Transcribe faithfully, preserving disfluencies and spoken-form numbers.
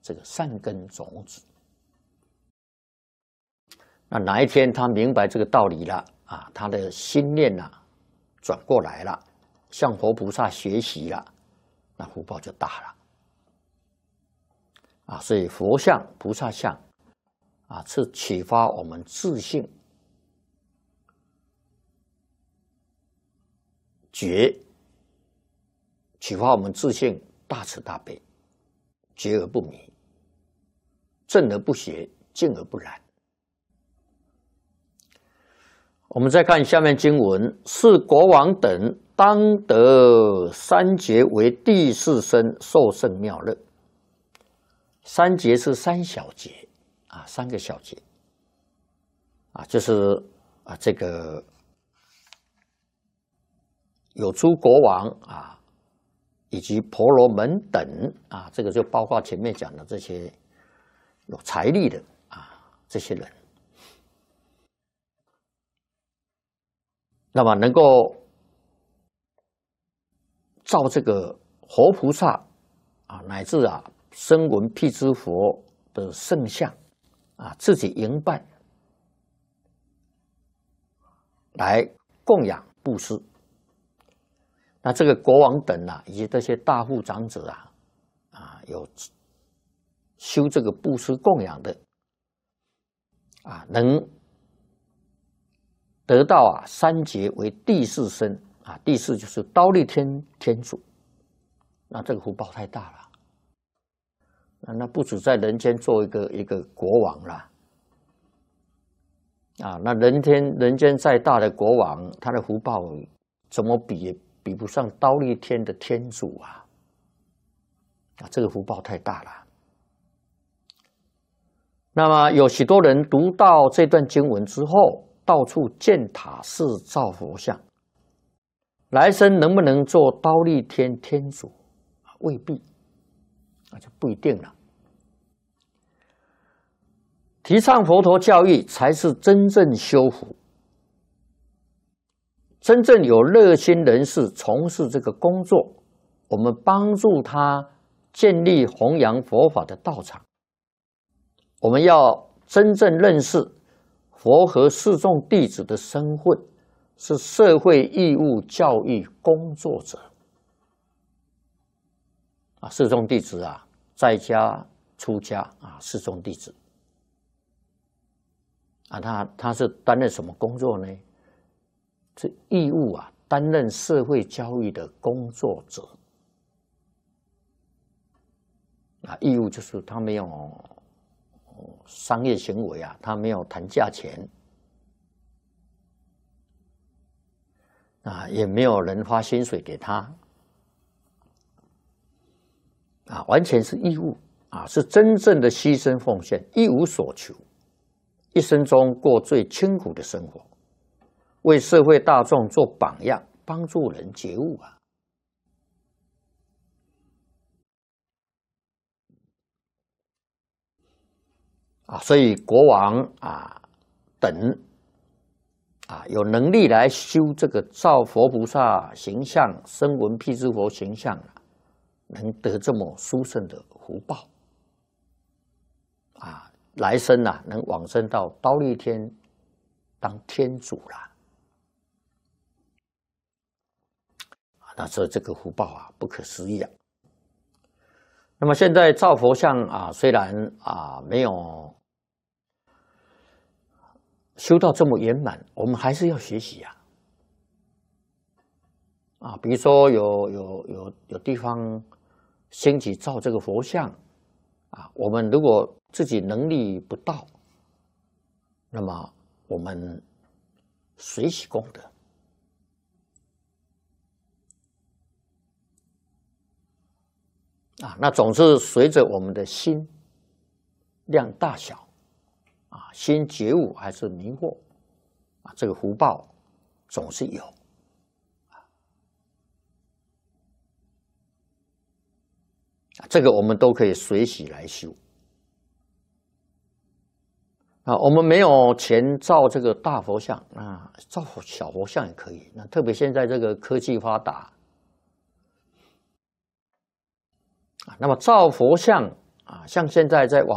这个善根种子。那哪一天他明白这个道理了啊，他的心念呐、啊、转过来了，向佛菩萨学习了，那福报就大了啊。所以佛像、菩萨像啊，是启发我们自性觉，启发我们自性大慈大悲，觉而不迷，正而不邪，静而不染。我们再看下面经文：是国王等当得三劫为第四身，受胜妙乐。三劫是三小劫啊，三个小劫啊，就是啊这个有诸国王啊，以及婆罗门等啊，这个就包括前面讲的这些有财力的啊这些人。那么能够照这个活菩萨啊，乃至啊声闻辟支佛的圣像啊，自己营办来供养布施。那这个国王等啊，以及这些大户长者啊，啊有修这个布施供养的啊，能得到啊三劫为第四身啊，第四就是忉利天天主，那这个福报太大了，那那不止在人间做一个一个国王啦，啊，那人天人间再大的国王，他的福报怎么比也比不上忉利天的天主啊，啊，这个福报太大了。那么有许多人读到这段经文之后，到处建塔寺造佛像，来生能不能做忉利天天主，未必，那就不一定了。提倡佛陀教义才是真正修福，真正有热心人士从事这个工作，我们帮助他建立弘扬佛法的道场。我们要真正认识佛和四众弟子的身份是社会义务教育工作者啊，四众弟子啊，在家出家啊，四众弟子啊，他他是担任什么工作呢？这义务啊，担任社会教育的工作者啊，义务就是他没有商业行为啊，他没有谈价钱啊，也没有人发薪水给他啊，完全是义务啊，是真正的牺牲奉献，一无所求，一生中过最清苦的生活，为社会大众做榜样，帮助人觉悟啊。啊，所以国王啊等啊有能力来修这个造佛菩萨形象、声闻辟支佛形象啊，能得这么殊胜的福报啊，来生啊能往生到忉利天当天主啦。那这这个福报啊不可思议啊。那么现在造佛像啊，虽然啊没有修到这么圆满，我们还是要学习啊。啊，比如说有有有有地方兴起造这个佛像啊，我们如果自己能力不到，那么我们随喜功德。啊，那总是随着我们的心量大小，啊，心觉悟还是迷惑，啊，这个福报总是有，啊，这个我们都可以随喜来修。啊，我们没有钱造这个大佛像，啊，造小佛像也可以。那特别现在这个科技发达。那么造佛像啊， 像现在在网